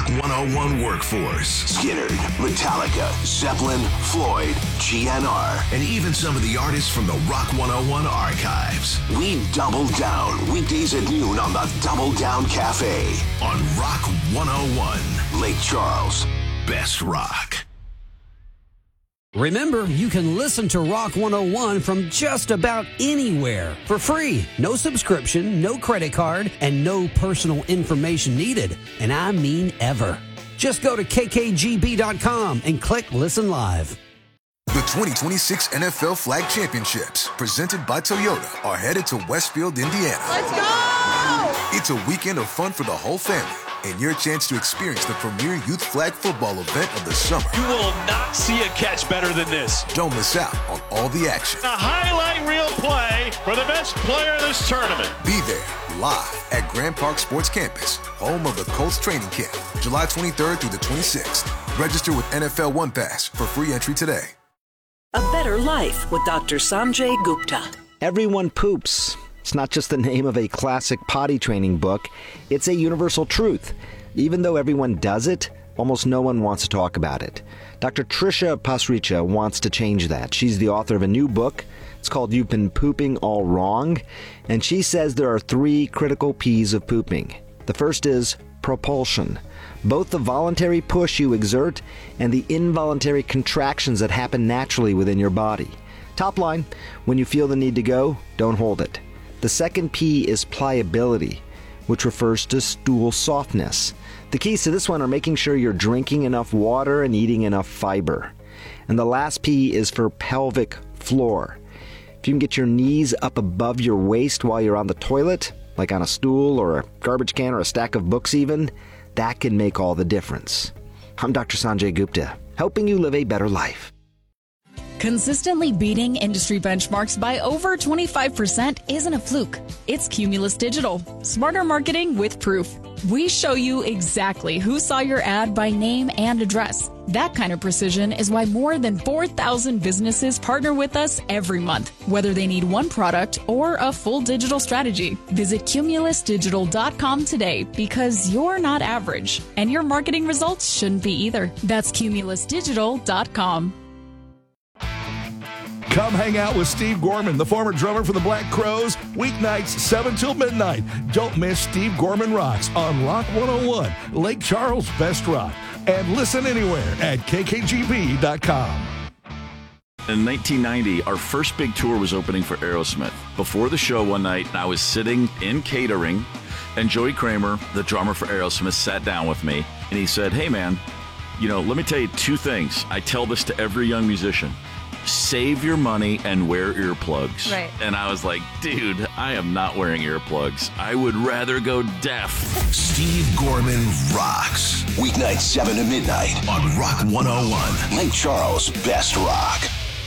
Rock 101 workforce. Skynyrd, Metallica, Zeppelin, Floyd, GNR, and even some of the artists from the Rock 101 archives. We double down weekdays at noon on the Double Down Cafe on Rock 101. Lake Charles, best rock. Remember, you can listen to Rock 101 from just about anywhere for free. No subscription, no credit card, and no personal information needed. And I mean ever. Just go to kkgb.com and click Listen Live. The 2026 NFL Flag Championships, presented by Toyota, are headed to Westfield, Indiana. Let's go! It's a weekend of fun for the whole family, and your chance to experience the premier youth flag football event of the summer. You will not see a catch better than this. Don't miss out on all the action. A highlight reel play for the best player of this tournament. Be there, live at Grand Park Sports Campus, home of the Colts training camp, July 23rd through the 26th. Register with NFL One Pass for free entry today. A Better Life with Dr. Sanjay Gupta. Everyone poops. It's not just the name of a classic potty training book. It's a universal truth. Even though everyone does it, almost no one wants to talk about it. Dr. Trisha Pasricha wants to change that. She's the author of a new book. It's called You've Been Pooping All Wrong. And she says there are 3 critical P's of pooping. The first is propulsion. Both the voluntary push you exert and the involuntary contractions that happen naturally within your body. Top line, when you feel the need to go, don't hold it. The second P is pliability, which refers to stool softness. The keys to this one are making sure you're drinking enough water and eating enough fiber. And the last P is for pelvic floor. If you can get your knees up above your waist while you're on the toilet, like on a stool or a garbage can or a stack of books even, that can make all the difference. I'm Dr. Sanjay Gupta, helping you live a better life. Consistently beating industry benchmarks by over 25% isn't a fluke. It's Cumulus Digital. Smarter marketing with proof. We show you exactly who saw your ad by name and address. That kind of precision is why more than 4,000 businesses partner with us every month, whether they need one product or a full digital strategy. Visit cumulusdigital.com today because you're not average, and your marketing results shouldn't be either. That's cumulusdigital.com. Come hang out with Steve Gorman, the former drummer for the Black Crowes, weeknights 7 till midnight. Don't miss Steve Gorman Rocks on Rock 101, Lake Charles' best rock. And listen anywhere at kkgb.com. In 1990, our first big tour was opening for Aerosmith. Before the show one night, I was sitting in catering, and Joey Kramer, the drummer for Aerosmith, sat down with me, and he said, "Hey, man, let me tell you 2 things. I tell this to every young musician. Save your money and wear earplugs." Right. And I was like, dude, I am not wearing earplugs. I would rather go deaf. Steve Gorman rocks. Weeknights 7 to midnight on Rock 101. Lake Charles' best rock.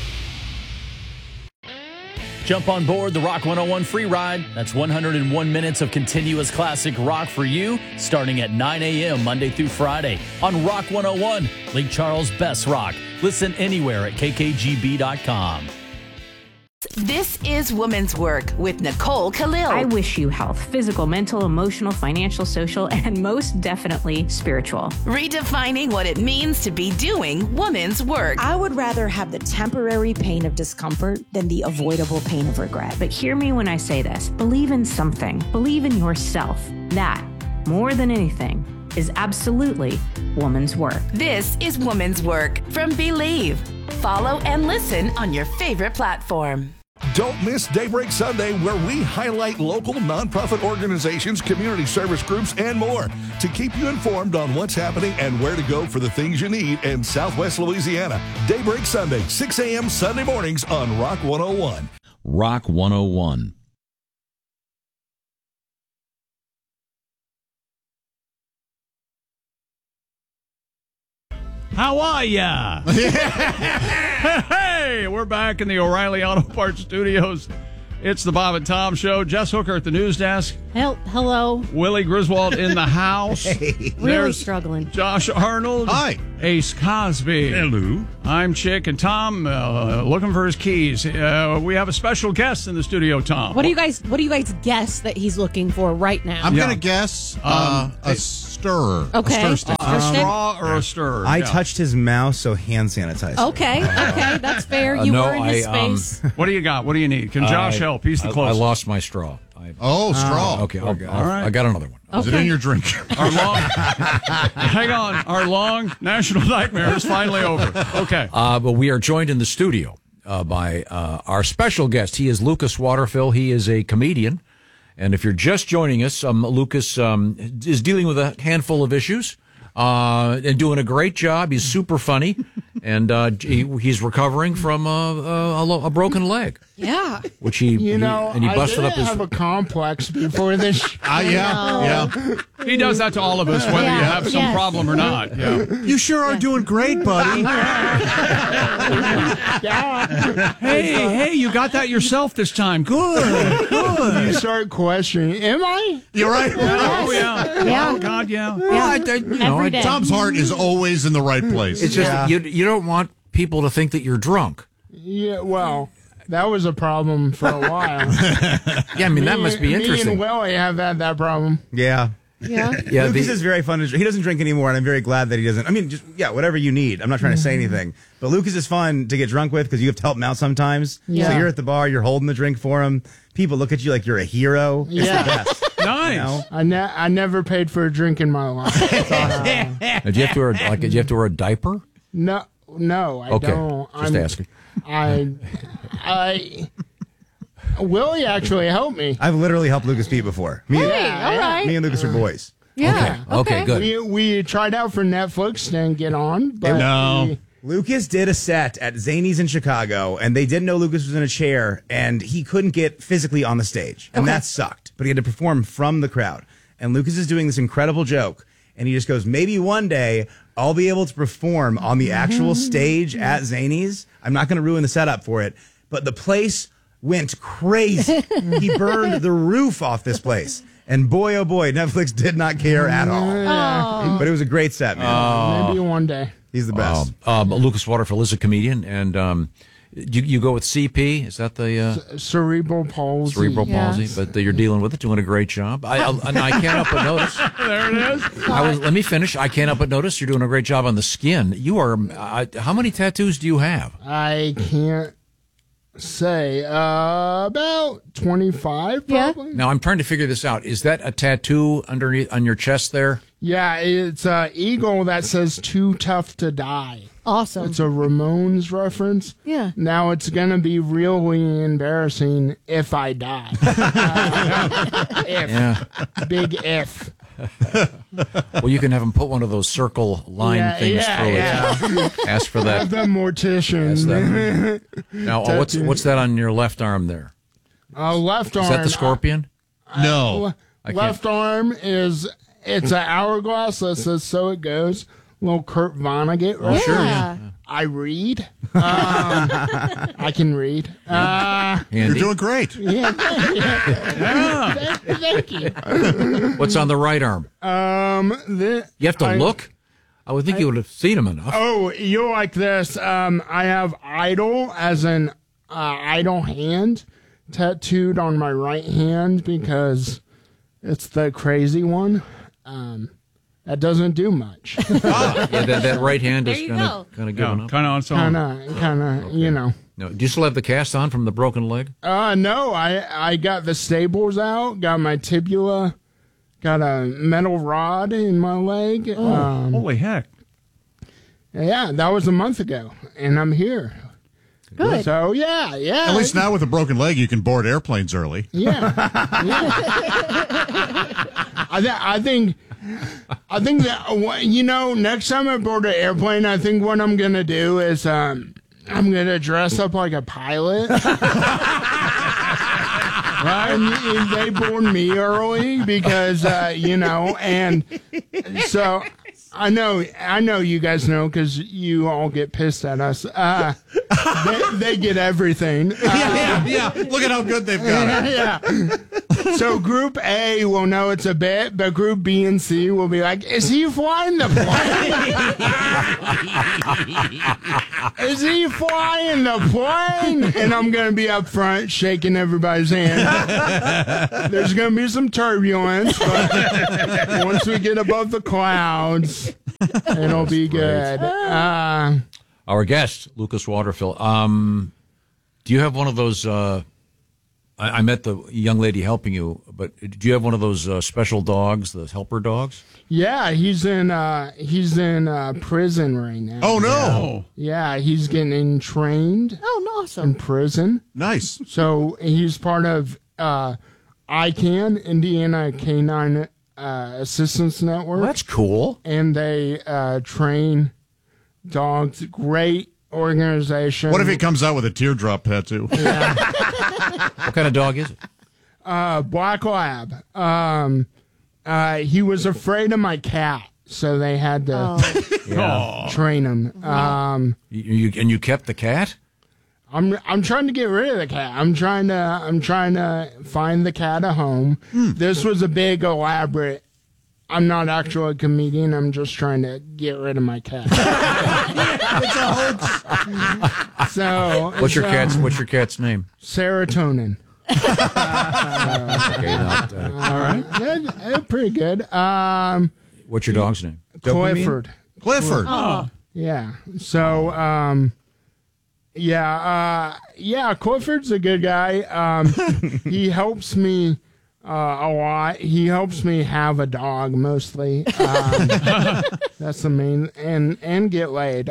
Jump on board the Rock 101 free ride. That's 101 minutes of continuous classic rock for you, starting at 9 a.m. Monday through Friday on Rock 101, Lake Charles' best rock. Listen anywhere at kkgb.com. This is Woman's Work with Nicole Khalil. I wish you health, physical, mental, emotional, financial, social, and most definitely spiritual. Redefining what it means to be doing woman's work. I would rather have the temporary pain of discomfort than the avoidable pain of regret. But hear me when I say this. Believe in something. Believe in yourself. That, more than anything, is absolutely woman's work. This is Woman's Work from Believe. Follow and listen on your favorite platform. Don't miss Daybreak Sunday, where we highlight local nonprofit organizations, community service groups, and more to keep you informed on what's happening and where to go for the things you need in Southwest Louisiana. Daybreak Sunday, 6 a.m. Sunday mornings on Rock 101. Rock 101. How are ya? Hey, we're back in the O'Reilly Auto Parts Studios. It's the Bob and Tom Show. Jess Hooker at the news desk. Hello. Willie Griswold in the house. Hey. Really struggling. Josh Arnold. Hi. Ace Cosby. Hello. I'm Chick, and Tom looking for his keys. We have a special guest in the studio, Tom. What do you guys guess that he's looking for right now? I'm going to guess a stirrer. Okay. A stir stick. A straw or a stirrer. I Yeah. touched his mouth, so hand sanitizer. Okay, that's fair. You no, were in his I, space. What do you got? What do you need? Can Josh help? He's the I closest. lost my straw. Straw. Okay, All right. I got another one. Is it in your drink? Our long, hang on. Our long national nightmare is finally over. Okay. But we are joined in the studio by our special guest. He is Lucas Waterfill. He is a comedian. And if you're just joining us, Lucas is dealing with a handful of issues and doing a great job. He's super funny. And he's recovering from a broken leg. Yeah. Which he busted up his. I have a complex before this. Yeah. He does that to all of us, whether you have some problem or not. Yeah. You sure are doing great, buddy. Hey, you got that yourself this time. Good. You start questioning, am I? You're right. Oh, yeah. Yeah. Oh, God, yeah. Every day. Tom's heart is always in the right place. It's just you don't want people to think that you're drunk. Yeah, well, that was a problem for a while. Yeah, I mean, that must be Me interesting. and Willie have had that problem. Yeah. Yeah. Yeah, Lucas is very fun. He doesn't drink anymore, and I'm very glad that he doesn't. I mean, just whatever you need. I'm not trying to say anything, but Lucas is fun to get drunk with because you have to help him out sometimes. Yeah. So you're at the bar, you're holding the drink for him. People look at you like you're a hero. It's Yeah. the best. Nice. You know? I never paid for a drink in my life. Did you have to wear did you have to wear a diaper? No, I Okay, don't. just asking. Willie actually helped me. I've literally helped Lucas pee before. Me, All right. me and Lucas are boys. Yeah. Okay, good. We tried out for Netflix, didn't get on. But Lucas did a set at Zany's in Chicago, and they didn't know Lucas was in a chair, and he couldn't get physically on the stage, and that sucked. But he had to perform from the crowd. And Lucas is doing this incredible joke, and he just goes, maybe one day I'll be able to perform on the actual stage at Zany's. I'm not going to ruin the setup for it, but the place went crazy. He burned the roof off this place. And boy, oh boy, Netflix did not care at all. Oh. But it was a great set, man. Maybe one day. He's the best. Lucas Waterfill is a comedian, and you go with CP. Is that the cerebral palsy? Cerebral palsy, but you're dealing with it, doing a great job. I can't help but notice. There it is. Let me finish. I can't help but notice you're doing a great job on the skin. You are. How many tattoos do you have? I can't say. About 25, probably. Now I'm trying to figure this out. Is that a tattoo underneath on your chest there? Yeah, it's an eagle that says "Too tough to die." Awesome. It's a Ramones reference. Yeah. Now it's gonna be really embarrassing if I die. If. Yeah. Big if. Well, you can have them put one of those circle line things through it. Ask for that. Have the mortician. Ask that. Now, what's that on your left arm there? Left arm. Is that the scorpion? No. Left arm is it's an hourglass that says "So it goes." Little Kurt Vonnegut. Right? Oh, sure. Yeah. I read. I can read. You're doing great. Yeah. Thank you. What's on the right arm? You have to look. I would think you would have seen him enough. Oh, you're like this. I have idol as an idol hand tattooed on my right hand because it's the crazy one. That doesn't do much. That right hand is kind of giving up. Kind of on its own. Kind of, you know. No, do you still have the cast on from the broken leg? No, I got the staples out, got my tibula, got a metal rod in my leg. Holy heck. Yeah, that was a month ago, and I'm here. Good. So, yeah. At least now with a broken leg, you can board airplanes early. Yeah. I think that, you know, next time I board an airplane, I think what I'm going to do is I'm going to dress up like a pilot. Right? And they board me early because, you know, and so I know you guys know because you all get pissed at us. They get everything. Yeah. Look at how good they've got it. Yeah. So Group A will know it's a bit, but Group B and C will be like, is he flying the plane? Is he flying the plane? And I'm going to be up front shaking everybody's hand. There's going to be some turbulence, but once we get above the clouds, it'll be good. Our guest, Lucas Waterfill. Do you have one of those? I met the young lady helping you, but do you have one of those special dogs, the helper dogs? Yeah, he's in prison right now. Oh no! Yeah, he's getting trained. Oh, awesome! In prison. Nice. So he's part of ICANN, Indiana Canine Assistance Network. Well, that's cool. And they train dogs. Great organization. What if he comes out with a teardrop tattoo? Yeah. What kind of dog is it? Black Lab. He was afraid of my cat, so they had to train him. You kept the cat? I'm trying to get rid of the cat. I'm trying to find the cat a home. This was a big elaborate. I'm not actually a comedian. I'm just trying to get rid of my cat. It's a hoax. So What's your cat's name? Serotonin. All right, pretty good. What's your dog's name? Clifford. Clifford. Oh. Yeah. So, Clifford's a good guy. He helps me a lot. He helps me have a dog mostly. That's the main, and get laid.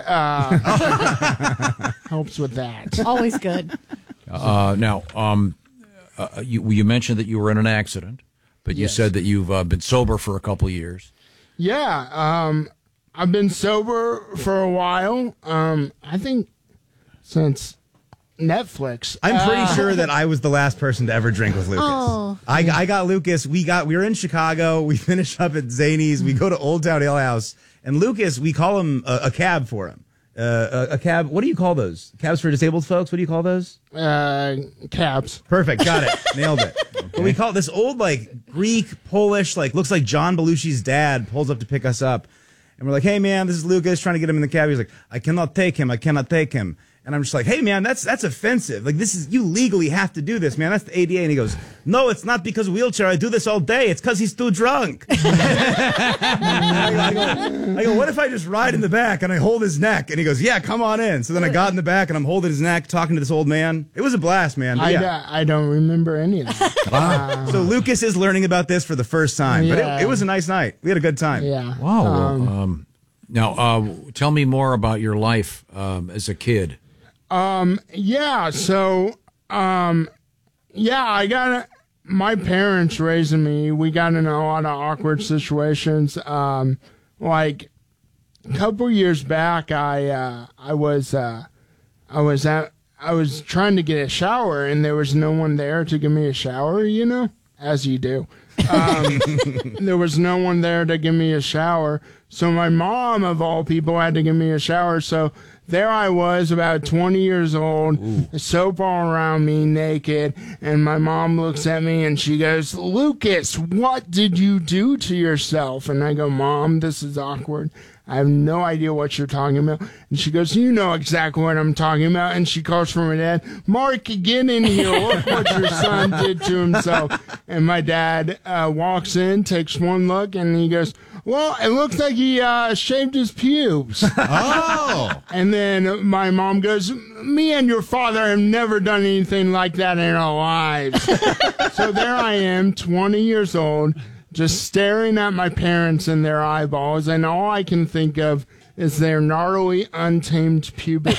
Helps with that. Always good. Now, you mentioned that you were in an accident, but you said that you've been sober for a couple of years. Yeah, I've been sober for a while. I think since Netflix. I'm pretty sure that I was the last person to ever drink with Lucas. Oh. I got Lucas. We were in Chicago. We finished up at Zany's. We go to Old Town Ale House, and Lucas, we call him a cab for him. A cab. What do you call those? Cabs for disabled folks. What do you call those? Cabs. Perfect. Got it. Nailed it. Okay. But we call it this old Greek, Polish, looks like John Belushi's dad pulls up to pick us up, and we're like, "Hey man, this is Lucas." Trying to get him in the cab. He's like, "I cannot take him. I cannot take him." And I'm just like, hey, man, that's offensive. You legally have to do this, man. That's the ADA. And he goes, no, it's not because of wheelchair. I do this all day. It's because he's too drunk. I go, what if I just ride in the back and I hold his neck? And he goes, yeah, come on in. So then I got in the back and I'm holding his neck, talking to this old man. It was a blast, man. I don't remember any of that. So Lucas is learning about this for the first time. But it was a nice night. We had a good time. Yeah. Wow. Now, tell me more about your life as a kid. I got my parents raising me. We got in a lot of awkward situations. Like a couple years back, I was trying to get a shower and there was no one there to give me a shower, as you do. There was no one there to give me a shower. So my mom, of all people, had to give me a shower. So there I was, about 20 years old, soap all around me, naked. And my mom looks at me and she goes, Lucas, what did you do to yourself? And I go, Mom, this is awkward. I have no idea what you're talking about. And she goes, you know exactly what I'm talking about. And she calls for my dad, Mark, get in here. Look what your son did to himself. And my dad walks in, takes one look, and he goes, well, it looks like he shaved his pubes. Oh. And then my mom goes, me and your father have never done anything like that in our lives. So there I am, 20 years old, just staring at my parents in their eyeballs, and all I can think of is their gnarly, untamed pubic.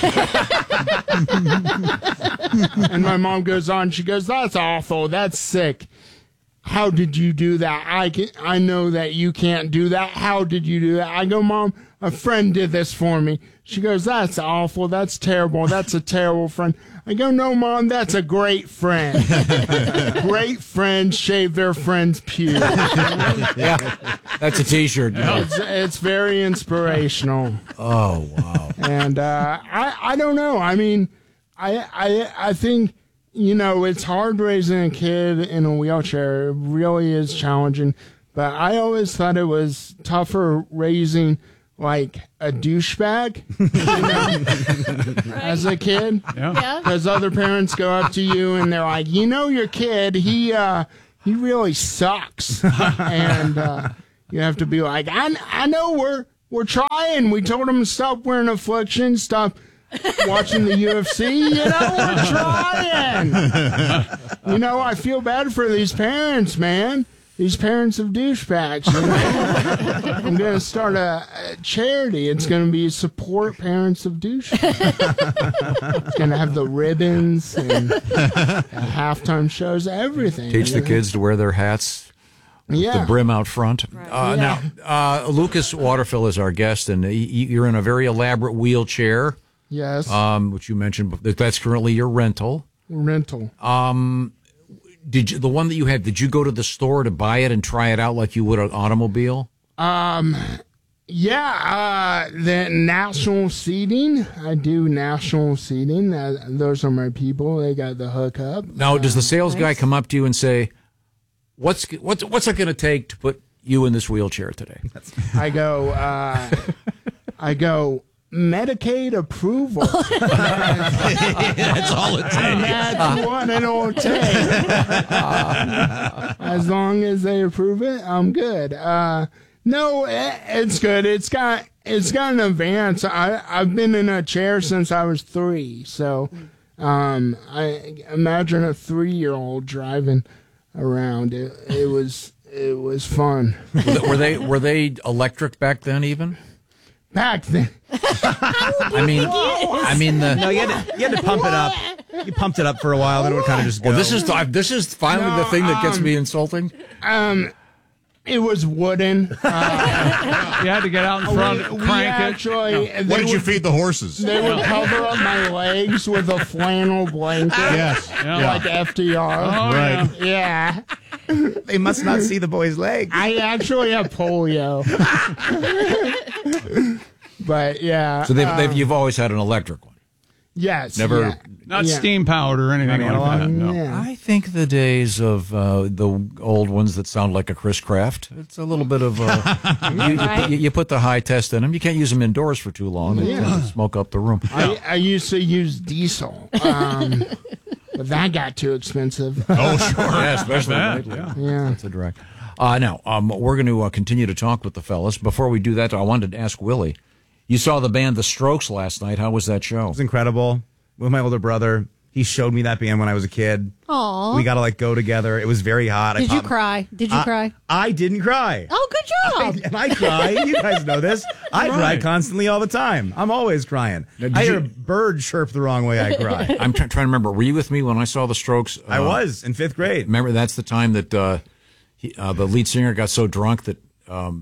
And my mom goes on, she goes, that's awful, that's sick. How did you do that? I know that you can't do that. How did you do that? I go, Mom, a friend did this for me. She goes, that's awful. That's terrible. That's a terrible friend. I go, no, Mom, that's a great friend. Great friends shave their friend's pubes. Yeah, that's a T-shirt. It's very inspirational. Oh, wow. And I don't know. I mean, I think, it's hard raising a kid in a wheelchair. It really is challenging. But I always thought it was tougher raising like a douchebag as a kid. Yeah. Because other parents go up to you and they're like, your kid, he really sucks. And you have to be like, I know we're trying. We told him to stop wearing affliction, stop watching the UFC. We're trying. I feel bad for these parents, man. These parents of douchebags. I'm going to start a charity. It's going to be support parents of douchebags. It's going to have the ribbons and halftime shows, everything. Teach the kids to wear their hats with the brim out front. Now, Lucas Waterfill is our guest, and you're in a very elaborate wheelchair. Yes. Which you mentioned. That's currently your rental. The one that you had, did you go to the store to buy it and try it out like you would an automobile? The national seating. I do national seating. Those are my people. They got the hookup. Now, does the sales guy come up to you and say, what's it going to take to put you in this wheelchair today? I go, Medicaid approval. That's all it takes. That's what it'll take. As long as they approve it, I'm good. No, it's good. It's got an advance. I've been in a chair since I was 3, so I imagine a 3-year-old driving around. It was fun. Were they electric back then even? Back then. I mean, No, you had to pump it up. You pumped it up for a while, then it would kind of just go. Well, this is finally the thing that gets me insulting. It was wooden. You had to get out in front, crank it. What did you feed the horses? They would cover up my legs with a flannel blanket. Yes. Like FDR. Oh, right. Yeah. They must not see the boy's legs. I actually have polio. But yeah. So you've always had an electric one. Yes. Never. Not steam powered or anything like that. No. Yeah. I think the days of the old ones that sound like a Chris Craft. It's a little bit of you put the high test in them. You can't use them indoors for too long. They smoke up the room. I used to use diesel. But that got too expensive. Oh, sure. Yeah, especially lately. Yeah. That's a drag. Now, we're going to continue to talk with the fellas. Before we do that, I wanted to ask Willie. You saw the band The Strokes last night. How was that show? It was incredible. With my older brother, he showed me that band when I was a kid. Aww. We got to go together. It was very hot. Did you cry? Did you cry? I didn't cry. Oh, good job. I cry. You guys know this. I cry constantly all the time. I'm always crying. I hear a bird chirp the wrong way, I cry. I'm trying to remember. Were you with me when I saw The Strokes? I was in 5th grade. Remember, that's the time that the lead singer got so drunk that the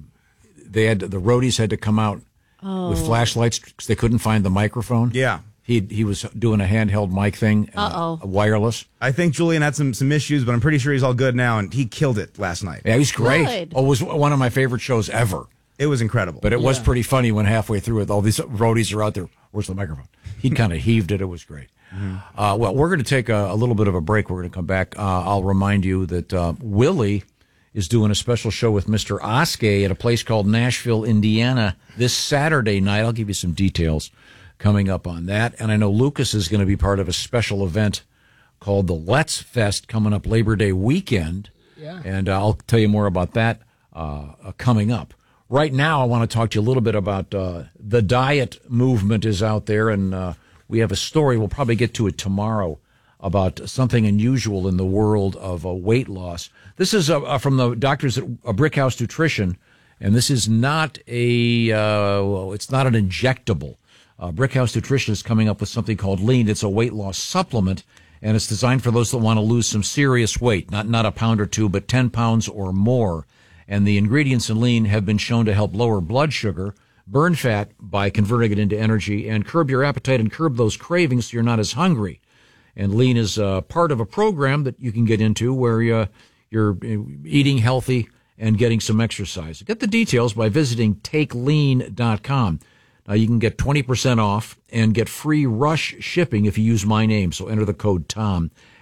roadies had to come out with flashlights because they couldn't find the microphone. Yeah. He was doing a handheld mic thing, wireless. I think Julian had some issues, but I'm pretty sure he's all good now, and he killed it last night. Yeah, he's great. Good. Oh, it was one of my favorite shows ever. It was incredible. But it was pretty funny when halfway through it, all these roadies are out there. Where's the microphone? He kind of heaved it. It was great. Mm-hmm. Well, we're going to take a little bit of a break. We're going to come back. I'll remind you that Willie is doing a special show with Mr. Oskay at a place called Nashville, Indiana this Saturday night. I'll give you some details coming up on that. And I know Lucas is going to be part of a special event called the Let's Fest coming up Labor Day weekend. Yeah. And I'll tell you more about that coming up. Right now, I want to talk to you a little bit about the diet movement is out there, and we have a story. We'll probably get to it tomorrow about something unusual in the world of weight loss. This is from the doctors at Brickhouse Nutrition, and this is not it's not an injectable. Brickhouse Nutrition is coming up with something called Lean. It's a weight loss supplement, and it's designed for those that want to lose some serious weight, not a pound or two, but 10 pounds or more. And the ingredients in Lean have been shown to help lower blood sugar, burn fat by converting it into energy, and curb your appetite and curb those cravings so you're not as hungry. And Lean is part of a program that you can get into where you're eating healthy and getting some exercise. Get the details by visiting TakeLean.com. Now, you can get 20% off and get free rush shipping if you use my name. So enter the code TOM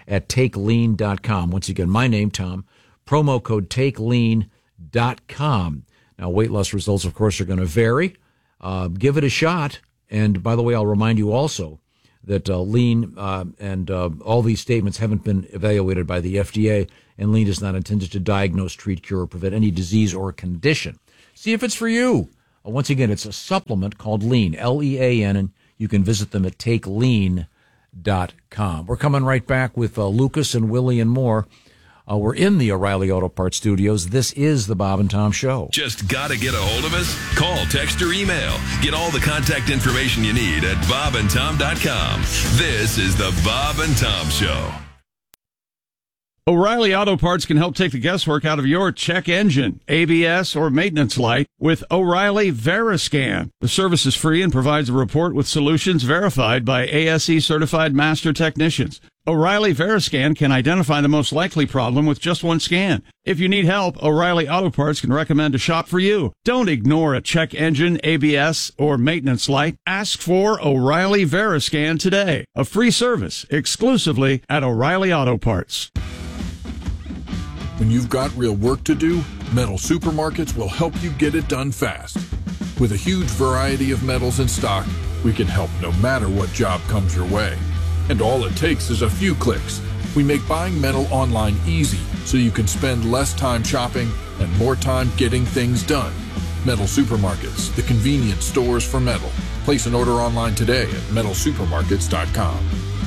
at TakeLean.com. Once again, my name, Tom, promo code TakeLean.com. Now, weight loss results, of course, are going to vary. Give it a shot. And by the way, I'll remind you also that lean and all these statements haven't been evaluated by the FDA, and lean is not intended to diagnose, treat, cure, or prevent any disease or condition. See if it's for you. Once again, it's a supplement called Lean, L-E-A-N, and you can visit them at TakeLean.com. We're coming right back with Lucas and Willie and more. We're in the O'Reilly Auto Parts studios. This is the Bob and Tom Show. Just got to get a hold of us? Call, text, or email. Get all the contact information you need at bobandtom.com. This is the Bob and Tom Show. O'Reilly Auto Parts can help take the guesswork out of your check engine, ABS, or maintenance light with O'Reilly Veriscan. The service is free and provides a report with solutions verified by ASE certified master technicians. O'Reilly Veriscan can identify the most likely problem with just one scan. If you need help, O'Reilly Auto Parts can recommend a shop for you. Don't ignore a check engine, ABS, or maintenance light. Ask for O'Reilly Veriscan today. A free service exclusively at O'Reilly Auto Parts. When you've got real work to do, Metal Supermarkets will help you get it done fast. With a huge variety of metals in stock, we can help no matter what job comes your way. And all it takes is a few clicks. We make buying metal online easy so you can spend less time shopping and more time getting things done. Metal Supermarkets, the convenient stores for metal. Place an order online today at metalsupermarkets.com.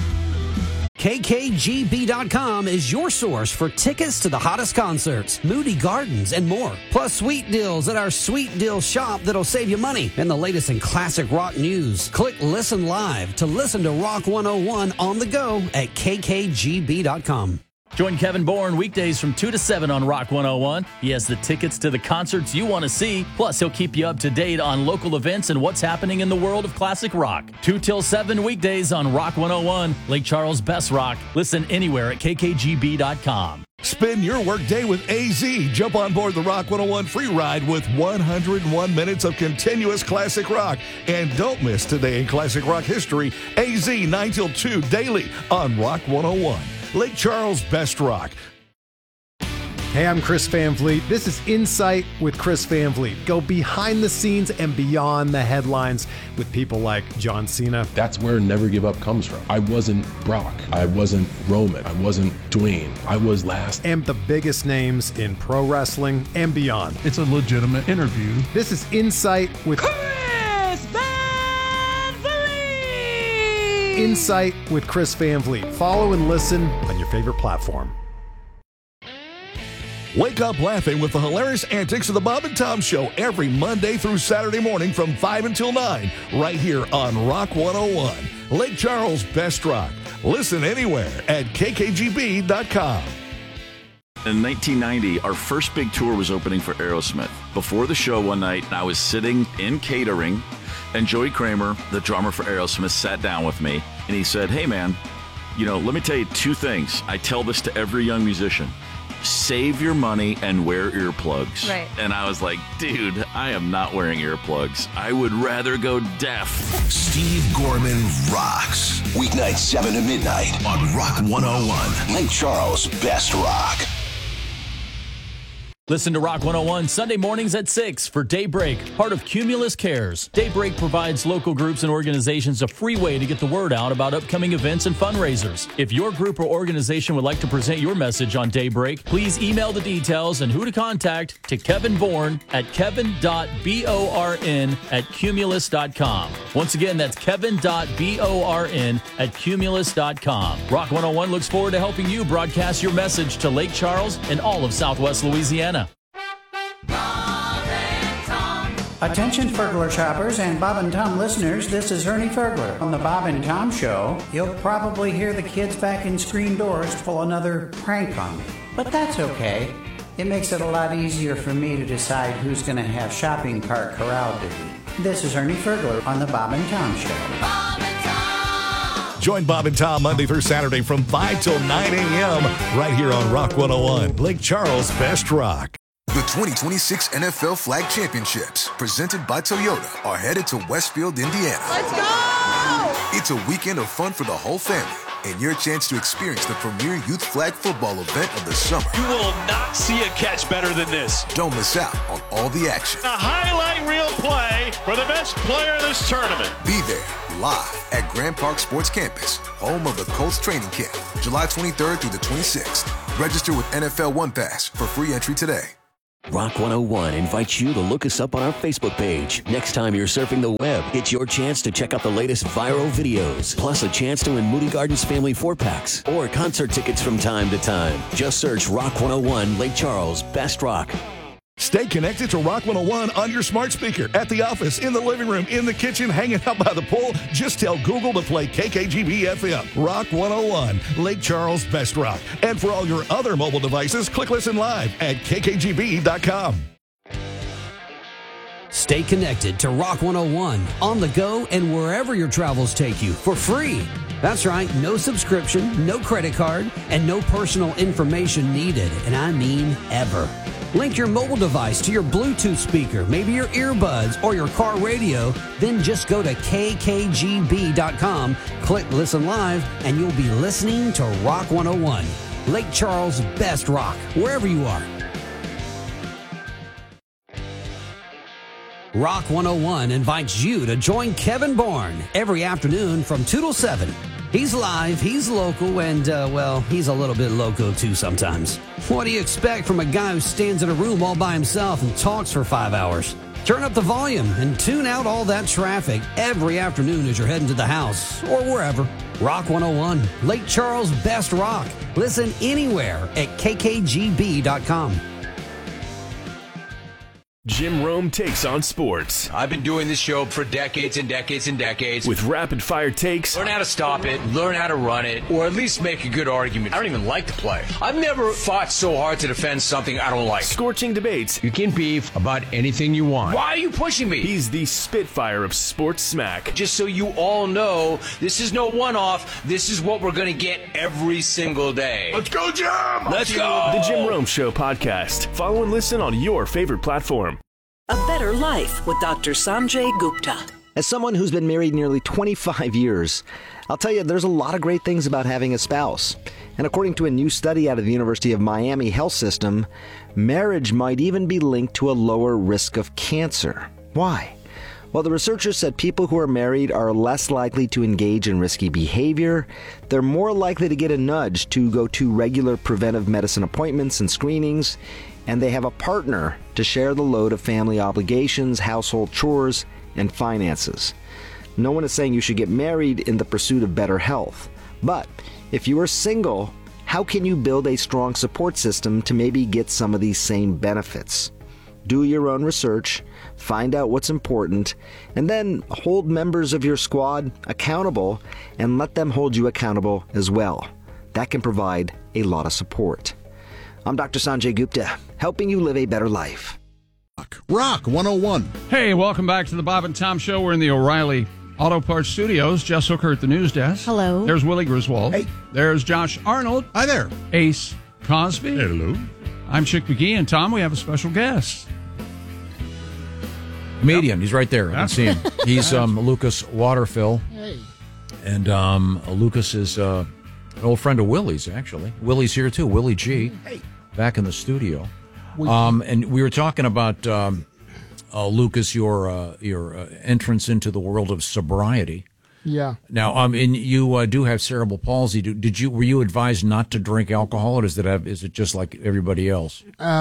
KKGB.com is your source for tickets to the hottest concerts, Moody Gardens, and more. Plus sweet deals at our Sweet Deal shop that'll save you money and the latest in classic rock news. Click Listen Live to listen to Rock 101 on the go at KKGB.com. Join Kevin Bourne weekdays from 2 to 7 on Rock 101. He has the tickets to the concerts you want to see. Plus, he'll keep you up to date on local events and what's happening in the world of classic rock. 2 till 7 weekdays on Rock 101, Lake Charles' best rock. Listen anywhere at kkgb.com. Spend your workday with AZ. Jump on board the Rock 101 free ride with 101 minutes of continuous classic rock. And don't miss Today in Classic Rock History, AZ 9 till 2 daily on Rock 101. Lake Charles' best rock. Hey, I'm Chris Van Vliet. This is Insight with Chris Van Vliet. Go behind the scenes and beyond the headlines with people like John Cena. That's where Never Give Up comes from. I wasn't Brock. I wasn't Roman. I wasn't Dwayne. I was last. And the biggest names in pro wrestling and beyond. It's a legitimate interview. This is Insight with Chris Van Vliet. Insight with Chris Van Vliet. Follow and listen on your favorite platform. Wake up laughing with the hilarious antics of the Bob and Tom Show every Monday through Saturday morning from 5 until 9, right here on Rock 101. Lake Charles' best rock. Listen anywhere at kkgb.com. In 1990, our first big tour was opening for Aerosmith. Before the show one night, I was sitting in catering, and Joey Kramer, the drummer for Aerosmith, sat down with me, and he said, "Hey, man, let me tell you 2 things. I tell this to every young musician. Save your money and wear earplugs." Right. And I was like, dude, I am not wearing earplugs. I would rather go deaf. Steve Gorman rocks. Weeknights 7 to midnight on Rock 101. Lake Charles' best rock. Listen to Rock 101 Sunday mornings at 6 for Daybreak, part of Cumulus Cares. Daybreak provides local groups and organizations a free way to get the word out about upcoming events and fundraisers. If your group or organization would like to present your message on Daybreak, please email the details and who to contact to Kevin Bourne at kevin.born@cumulus.com. Once again, that's kevin.born@cumulus.com. Rock 101 looks forward to helping you broadcast your message to Lake Charles and all of Southwest Louisiana. Attention Fergler shoppers and Bob and Tom listeners, this is Ernie Fergler. On the Bob and Tom Show, you'll probably hear the kids back in screen doors pull another prank on me. But that's okay. It makes it a lot easier for me to decide who's going to have shopping cart corral duty. This is Ernie Fergler on the Bob and Tom Show. Bob and Tom! Join Bob and Tom Monday through Saturday from 5 till 9 a.m. right here on Rock 101, Lake Charles' best rock. The 2026 NFL Flag Championships, presented by Toyota, are headed to Westfield, Indiana. Let's go! It's a weekend of fun for the whole family, and your chance to experience the premier youth flag football event of the summer. You will not see a catch better than this. Don't miss out on all the action. A highlight reel play for the best player of this tournament. Be there live at Grand Park Sports Campus, home of the Colts training camp, July 23rd through the 26th. Register with NFL One Pass for free entry today. Rock 101 invites you to look us up on our Facebook page. Next time you're surfing the web, it's your chance to check out the latest viral videos, plus a chance to win Moody Gardens Family 4-packs or concert tickets from time to time. Just search Rock 101 Lake Charles Best Rock. Stay connected to Rock 101 on your smart speaker, at the office, in the living room, in the kitchen, hanging out by the pool. Just tell Google to play KKGB FM. Rock 101, Lake Charles Best Rock. And for all your other mobile devices, click Listen Live at kkgb.com. Stay connected to Rock 101 on the go and wherever your travels take you for free. That's right, no subscription, no credit card, and no personal information needed, and I mean ever. Link your mobile device to your Bluetooth speaker, maybe your earbuds or your car radio, then just go to kkgb.com, click Listen Live, and you'll be listening to Rock 101, Lake Charles Best Rock, wherever you are. Rock 101 invites you to join Kevin Bourne every afternoon from 2 till 7. He's live, he's local, and, he's a little bit loco too sometimes. What do you expect from a guy who stands in a room all by himself and talks for 5 hours? Turn up the volume and tune out all that traffic every afternoon as you're heading to the house or wherever. Rock 101, Lake Charles Best Rock. Listen anywhere at kkgb.com. Jim Rome takes on sports. I've been doing this show for decades and decades and decades. With rapid-fire takes. Learn how to stop it, learn how to run it, or at least make a good argument. I don't even like the play. I've never fought so hard to defend something I don't like. Scorching debates. You can beef about anything you want. Why are you pushing me? He's the Spitfire of sports smack. Just so you all know, this is no one-off. This is what we're going to get every single day. Let's go, Jim! Let's go! The Jim Rome Show podcast. Follow and listen on your favorite platform. A Better Life with Dr. Sanjay Gupta. As someone who's been married nearly 25 years, I'll tell you there's a lot of great things about having a spouse. And according to a new study out of the University of Miami Health System, marriage might even be linked to a lower risk of cancer. Why? Well, the researchers said people who are married are less likely to engage in risky behavior. They're more likely to get a nudge to go to regular preventive medicine appointments and screenings. And they have a partner to share the load of family obligations, household chores, and finances. No one is saying you should get married in the pursuit of better health. But if you are single, how can you build a strong support system to maybe get some of these same benefits? Do your own research, find out what's important, and then hold members of your squad accountable and let them hold you accountable as well. That can provide a lot of support. I'm Dr. Sanjay Gupta, helping you live a better life. Rock 101. Hey, welcome back to the Bob and Tom Show. We're in the O'Reilly Auto Parts Studios. Jess Hooker at the news desk. Hello. There's Willie Griswold. Hey. There's Josh Arnold. Hi there. Ace Cosby. Hello. I'm Chick McGee, and Tom, we have a special guest. Comedian. He's right there. I can see him. He's Lucas Waterfill. Hey. And Lucas is an old friend of Willie's, actually. Willie's here, too. Willie G. Hey. Back in the studio. And we were talking about, Lucas, your entrance into the world of sobriety. Yeah. Now, and you do have cerebral palsy. Were you advised not to drink alcohol, or is it just like everybody else?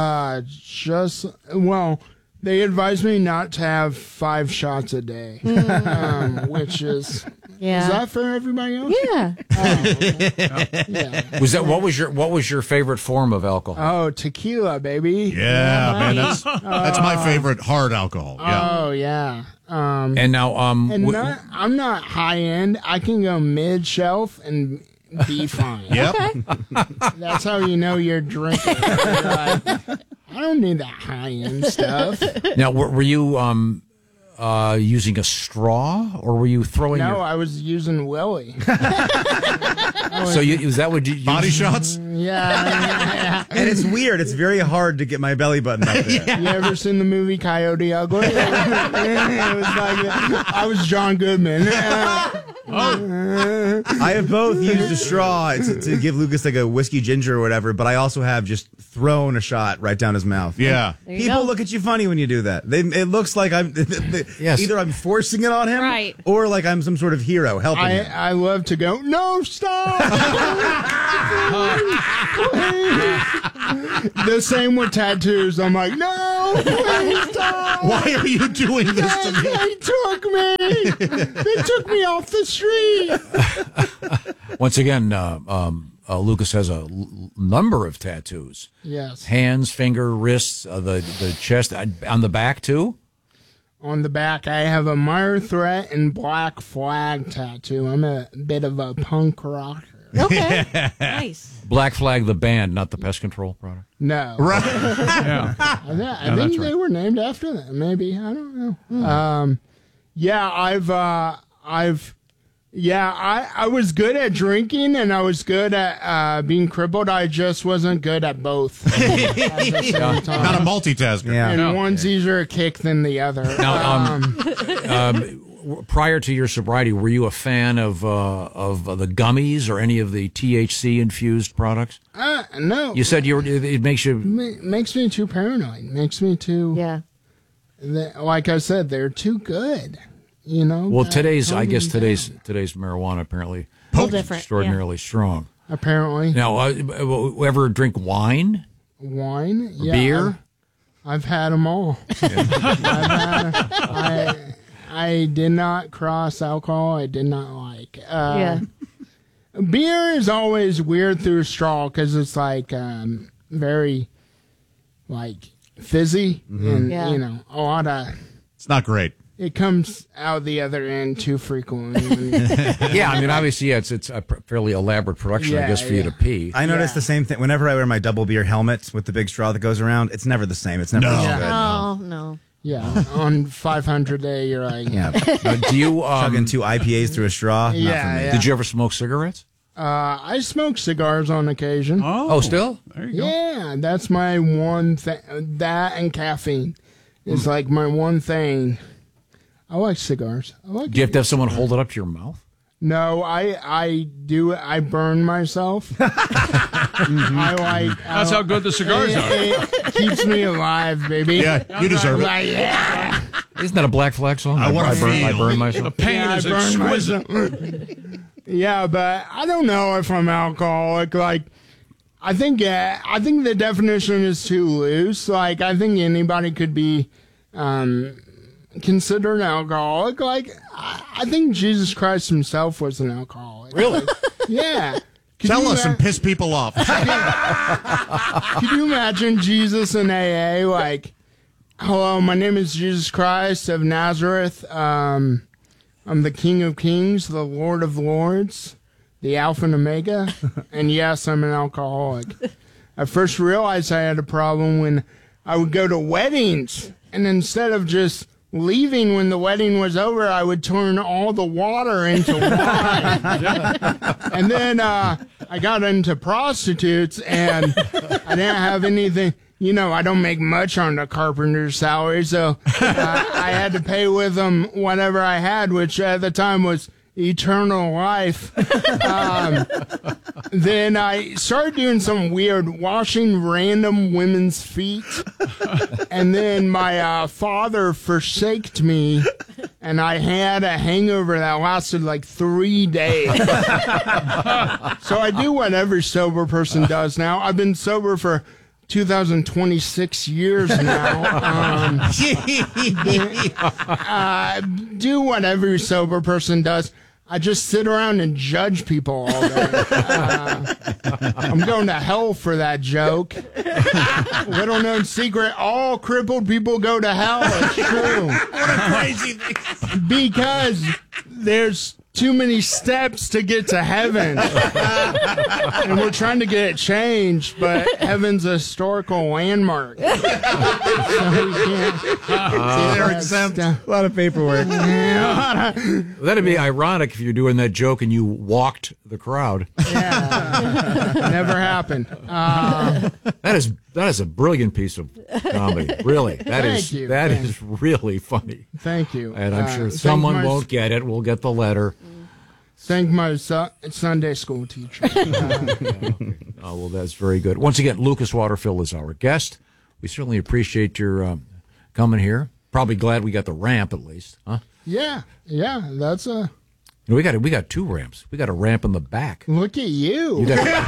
They advised me not to have 5 shots a day, which is. Yeah. Is that for everybody else? Yeah. Okay. Yeah. What was your favorite form of alcohol? Oh, tequila, baby. Yeah, man, that's my favorite hard alcohol. Yeah. Oh yeah. And now I'm not high end. I can go mid shelf and be fine. Yep. Okay. That's how you know you're drinking. You're like, I don't need that high end stuff. Now, were you using a straw, or were you throwing? No, I was using Willie. So is that what you body shots? Yeah. And it's weird. It's very hard to get my belly button up there. Yeah. You ever seen the movie Coyote Ugly? It was like I was John Goodman. I have both used a straw to give Lucas like a whiskey ginger or whatever, but I also have just thrown a shot right down his mouth. Yeah. People look at you funny when you do that. It looks like either I'm forcing it on him, Right. or like I'm some sort of hero helping him. I love to go, no, stop! The same with tattoos. I'm like, no, please stop! Why are you doing this to me? They took me! They took me off the street! Once again, Lucas has a number of tattoos. Yes. Hands, finger, wrists, the chest, on the back too? On the back, I have a Meyer Threat and Black Flag tattoo. I'm a bit of a punk rocker. Okay. Nice. Black Flag, the band, not the pest control product. No. Right. Yeah. I think they were named after that. Maybe. I don't know. I was good at drinking and I was good at being crippled. I just wasn't good at both. At the same time. Not a multitasker. Yeah. And one's easier a kick than the other. Now, prior to your sobriety, were you a fan of the gummies or any of the THC infused products? No. You said it makes you. Makes me too paranoid. Makes me too. Yeah. Like I said, they're too good. You know. Well, today's marijuana apparently different, extraordinarily strong. Apparently. Now, ever drink wine? Wine? Yeah. Beer? I've had them all. I did not cross alcohol. I did not like. Beer is always weird through a straw because it's like very like fizzy and you know a lot of. It's not great. It comes out the other end too frequently. Yeah, I mean, obviously, it's a fairly elaborate production, I guess, for you to pee. I notice the same thing whenever I wear my double beer helmet with the big straw that goes around. It's never the same. It's never as good. Oh, no. Yeah, on 500 day, you're like, Do you chugging 2 IPAs through a straw? Yeah, Not for me. yeah. Did you ever smoke cigarettes? I smoke cigars on occasion. Oh, still? There you go. Yeah, that's my one thing. That and caffeine is like my one thing. I like cigars. Do you have to have someone hold it up to your mouth? No, I do it. I burn myself. That's how good the cigars are. It keeps me alive, baby. Yeah, you deserve it. Like, yeah. Isn't that a Black Flag song? I burn myself. The pain is exquisite. Yeah, but I don't know if I'm alcoholic. Like, I think the definition is too loose. Like, I think anybody could be considered an alcoholic. Like, I think Jesus Christ himself was an alcoholic. Really? Yeah. Tell us and piss people off. Could you imagine Jesus in AA? Like, hello, my name is Jesus Christ of Nazareth. I'm the King of Kings, the Lord of Lords, the Alpha and Omega. And yes, I'm an alcoholic. I first realized I had a problem when I would go to weddings, and instead of just leaving when the wedding was over, I would turn all the water into wine. And then I got into prostitutes, and I didn't have anything. You know, I don't make much on the carpenter's salary, so I had to pay with them whatever I had, which at the time was eternal life. Then I started doing some weird washing random women's feet. And then my father forsaked me, and I had a hangover that lasted like 3 days. So I do what every sober person does now. I've been sober for 2026 years now. Do what every sober person does. I just sit around and judge people all day. I'm going to hell for that joke. Little known secret, all crippled people go to hell. It's true. What a crazy thing. Because there's too many steps to get to heaven. And we're trying to get it changed, but heaven's a historical landmark. So we can't. They're exempt. A lot of paperwork. That'd be ironic if you're doing that joke and you walked the crowd. Yeah. Never happened. That is a brilliant piece of comedy. Really. That Thank you. is really funny. Thank you. And I'm sure someone won't get it. We'll get the letter. Thank my Sunday school teacher. Oh, well, that's very good. Once again, Lucas Waterfill is our guest. We certainly appreciate your coming here. Probably glad we got the ramp at least, huh? Yeah, that's a... We got 2 ramps. We got a ramp in the back. Look at you.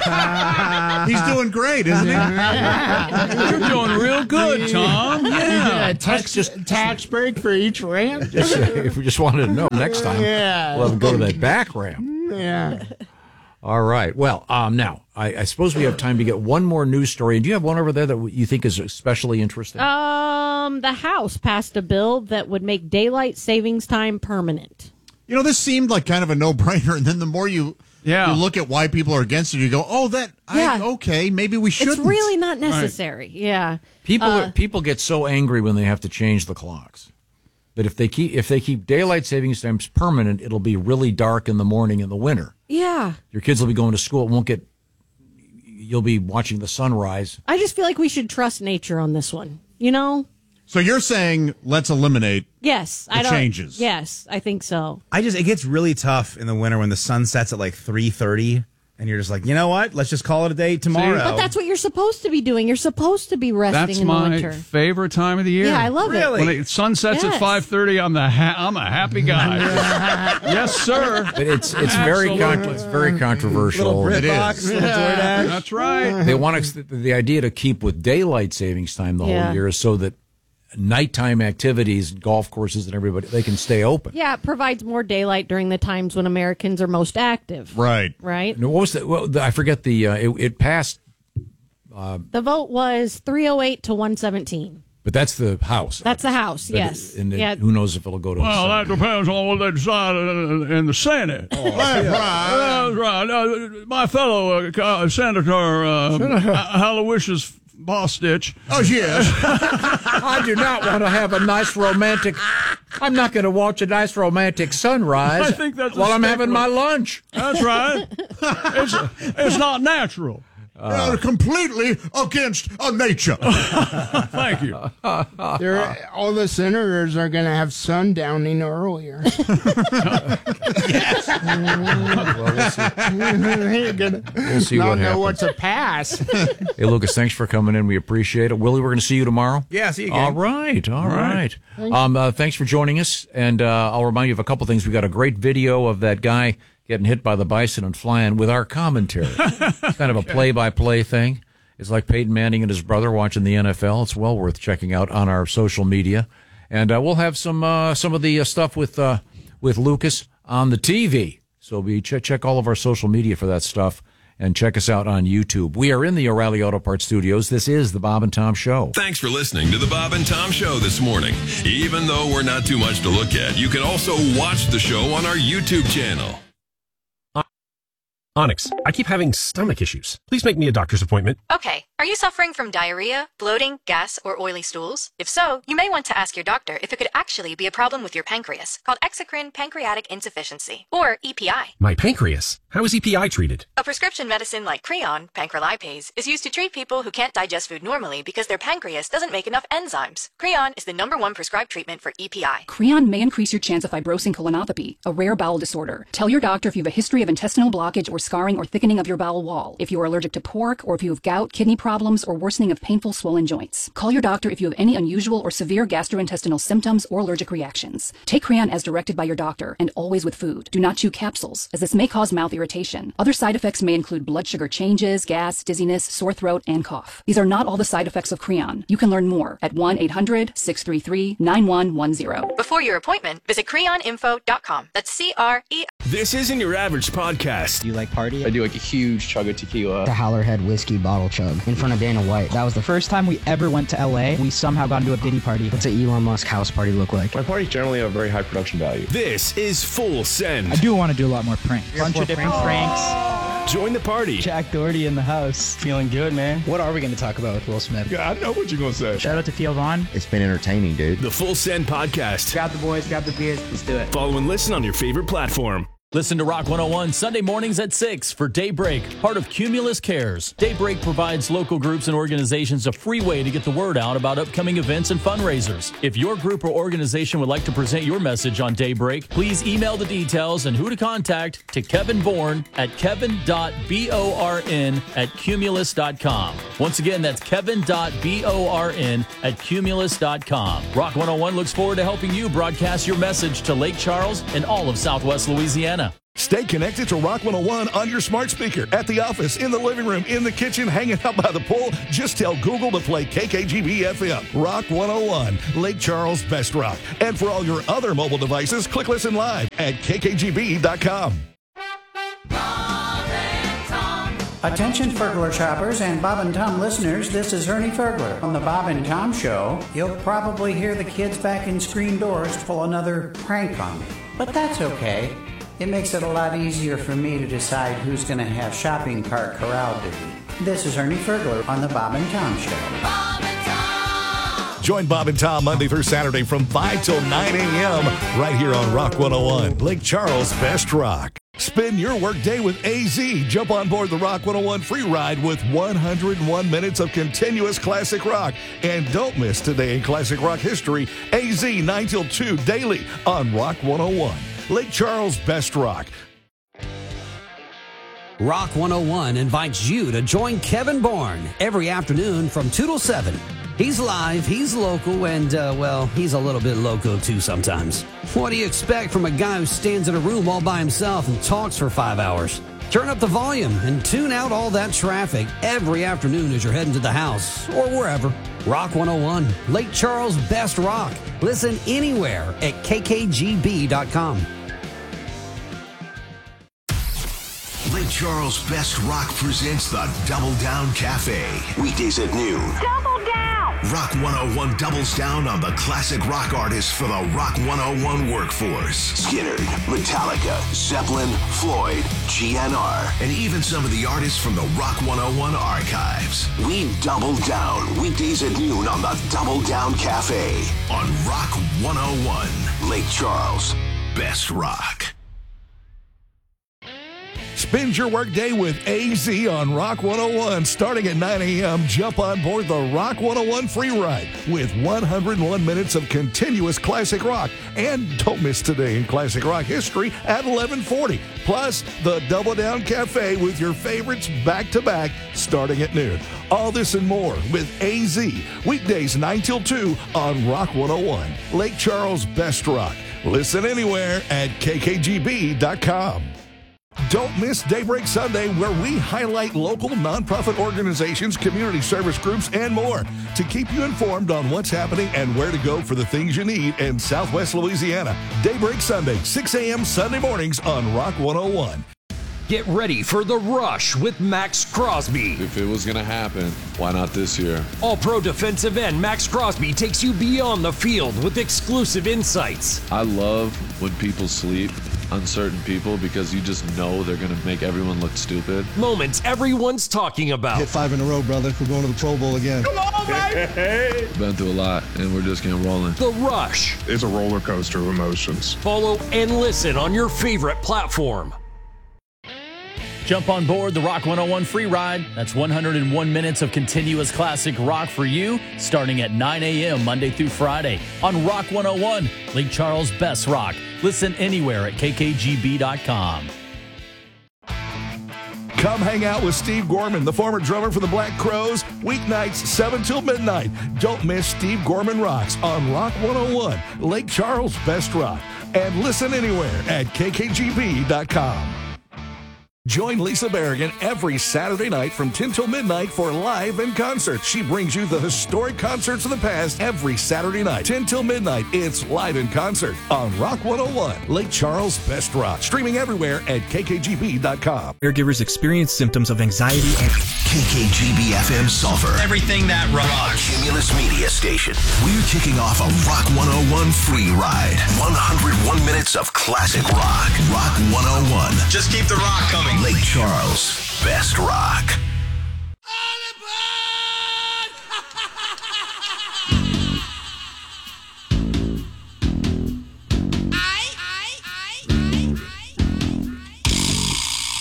He's doing great, isn't he? You're doing real good, Tom. Yeah. Tax break for each ramp. If we just wanted to know next time, we'll have to go to that back ramp. Yeah. All right. Well, now, I suppose we have time to get one more news story. And do you have one over there that you think is especially interesting? The House passed a bill that would make daylight savings time permanent. You know, this seemed like kind of a no-brainer, and then the more you look at why people are against it, you go, okay, maybe we shouldn't. It's really not necessary. Right. Yeah. People get so angry when they have to change the clocks. But if they keep daylight savings times permanent, it'll be really dark in the morning in the winter. Yeah. Your kids will be going to school. You'll be watching the sunrise. I just feel like we should trust nature on this one, you know? So you're saying let's eliminate the changes. Yes, I think so. It gets really tough in the winter when the sun sets at like 3:30 and you're just like, you know what? Let's just call it a day tomorrow. But that's what you're supposed to be doing. You're supposed to be resting in the winter. That's my favorite time of the year. Yeah, I love it. When the sun sets at 5:30, I'm a happy guy. Yes, sir. But it's very controversial. Little BritBox, little DoorDash. That's right. They want the idea to keep with daylight savings time the whole year is so that nighttime activities, golf courses, and everybody, they can stay open. Yeah, it provides more daylight during the times when Americans are most active. Right. And what was I forget it passed. The vote was 308 to 117. But that's the House. That's the House, yes. And who knows if it'll go to the Well, Senate. that depends on what they decide in the Senate. That's right. My fellow Senator Aloysius Bostitch. Oh, yes. I do not want to have a nice romantic... I'm not going to watch a nice romantic sunrise I think that's while I'm having my lunch. That's right. It's not natural. They're completely against nature. Thank you. All the senators are going to have sundowning earlier. Yes. We'll see what happens. Know what to pass. Hey, Lucas, thanks for coming in. We appreciate it. Willie, we're going to see you tomorrow. Yeah, see you again. All right. Thanks for joining us. And I'll remind you of a couple things. We got a great video of that guy getting hit by the bison and flying with our commentary. It's kind of a play-by-play thing. It's like Peyton Manning and his brother watching the NFL. It's well worth checking out on our social media. And we'll have some of the stuff with Lucas on the TV. So check all of our social media for that stuff. And check us out on YouTube. We are in the O'Reilly Auto Parts studios. This is the Bob and Tom Show. Thanks for listening to the Bob and Tom Show this morning. Even though we're not too much to look at, you can also watch the show on our YouTube channel. Onyx, I keep having stomach issues. Please make me a doctor's appointment. Okay. Are you suffering from diarrhea, bloating, gas, or oily stools? If so, you may want to ask your doctor if it could actually be a problem with your pancreas, called exocrine pancreatic insufficiency, or EPI. My pancreas? How is EPI treated? A prescription medicine like Creon, pancrelipase, is used to treat people who can't digest food normally because their pancreas doesn't make enough enzymes. Creon is the #1 prescribed treatment for EPI. Creon may increase your chance of fibrosing colonopathy, a rare bowel disorder. Tell your doctor if you have a history of intestinal blockage or scarring or thickening of your bowel wall, if you are allergic to pork, or if you have gout, kidney problems, or worsening of painful swollen joints. Call your doctor if you have any unusual or severe gastrointestinal symptoms or allergic reactions. Take Creon as directed by your doctor, and always with food. Do not chew capsules, as this may cause mouth irritation. Other side effects may include blood sugar changes, gas, dizziness, sore throat, and cough. These are not all the side effects of Creon. You can learn more at 1-800-633-9110. Before your appointment, visit creoninfo.com. That's CRE. This isn't your average podcast. Do you like party? I do like a huge chug of tequila. The Howlerhead whiskey bottle chug in front of Dana White. That was the first time we ever went to LA. We somehow got into a Diddy party. What's an Elon Musk house party look like? My parties generally have very high production value. This is Full Send. I do want to do a lot more pranks. Bunch of different pranks. Join the party. Jack Doherty in the house. Feeling good, man. What are we going to talk about with Will Smith? Yeah, I know what you're going to say. Shout out to Theo Vaughn. It's been entertaining, dude. The Full Send podcast. Grab the boys, grab the beers. Let's do it. Follow and listen on your favorite platform. Listen to Rock 101 Sunday mornings at 6 for Daybreak, part of Cumulus Cares. Daybreak provides local groups and organizations a free way to get the word out about upcoming events and fundraisers. If your group or organization would like to present your message on Daybreak, please email the details and who to contact to Kevin Bourne at kevin.born@cumulus.com. Once again, that's kevin.born@cumulus.com. Rock 101 looks forward to helping you broadcast your message to Lake Charles and all of Southwest Louisiana. Stay connected to Rock 101 on your smart speaker, at the office, in the living room, in the kitchen, hanging out by the pool. Just tell Google to play KKGB FM. Rock 101, Lake Charles' best rock. And for all your other mobile devices, click listen live at kkgb.com. Attention Fergler shoppers and Bob and Tom listeners, this is Ernie Fergler. On the Bob and Tom Show, you'll probably hear the kids back in screen doors pull another prank on me. But that's okay. It makes it a lot easier for me to decide who's going to have shopping cart corral duty. This is Ernie Fergler on the Bob and Tom Show. Bob and Tom! Join Bob and Tom Monday through Saturday from 5 till 9 a.m. right here on Rock 101, Lake Charles' best rock. Spend your workday with AZ. Jump on board the Rock 101 free ride with 101 minutes of continuous classic rock. And don't miss Today in Classic Rock History, AZ 9 till 2 daily on Rock 101, Lake Charles' best rock. Rock 101 invites you to join Kevin Bourne every afternoon from 2 till 7. He's live, he's local, and, he's a little bit loco too sometimes. What do you expect from a guy who stands in a room all by himself and talks for 5 hours? Turn up the volume and tune out all that traffic every afternoon as you're heading to the house or wherever. Rock 101, Lake Charles' best rock. Listen anywhere at kkgb.com. Lake Charles' best rock presents the Double Down Cafe. Weekdays at noon. Double down! Rock 101 doubles down on the classic rock artists for the Rock 101 workforce. Skynyrd, Metallica, Zeppelin, Floyd, GNR, and even some of the artists from the Rock 101 archives. We double down weekdays at noon on the Double Down Cafe on Rock 101, Lake Charles' best rock. Spend your workday with AZ on Rock 101 starting at 9 a.m. Jump on board the Rock 101 free ride with 101 minutes of continuous classic rock. And don't miss Today in Classic Rock History at 11:40. Plus, the Double Down Cafe with your favorites back-to-back starting at noon. All this and more with AZ. Weekdays 9 till 2 on Rock 101, Lake Charles' best rock. Listen anywhere at kkgb.com. Don't miss Daybreak Sunday, where we highlight local nonprofit organizations, community service groups, and more to keep you informed on what's happening and where to go for the things you need in Southwest Louisiana. Daybreak Sunday, 6 a.m. Sunday mornings on Rock 101. Get ready for The Rush with Max Crosby. If it was going to happen, why not this year? All-Pro defensive end Max Crosby takes you beyond the field with exclusive insights. I love when people sleep on certain people because you just know they're going to make everyone look stupid. Moments everyone's talking about. Hit 5 in a row, brother. We're going to the Pro Bowl again. Come on, baby! Been through a lot, and we're just getting rolling. The Rush. It's a roller coaster of emotions. Follow and listen on your favorite platform. Jump on board the Rock 101 free ride. That's 101 minutes of continuous classic rock for you, starting at 9 a.m. Monday through Friday on Rock 101, Lake Charles' best rock. Listen anywhere at kkgb.com. Come hang out with Steve Gorman, the former drummer for the Black Crowes, weeknights 7 till midnight. Don't miss Steve Gorman Rocks on Rock 101, Lake Charles' best rock. And listen anywhere at kkgb.com. Join Lisa Berrigan every Saturday night from 10 till midnight for Live in Concert. She brings you the historic concerts of the past every Saturday night. 10 till midnight, it's Live in Concert on Rock 101, Lake Charles' best rock. Streaming everywhere at kkgb.com. Caregivers experience symptoms of anxiety and KKGB FM Sulphur. Everything that rocks. Cumulus Media Station. We're kicking off a Rock 101 free ride. 101 minutes of classic rock. Rock 101. Just keep the rock coming. Lake Charles' best rock.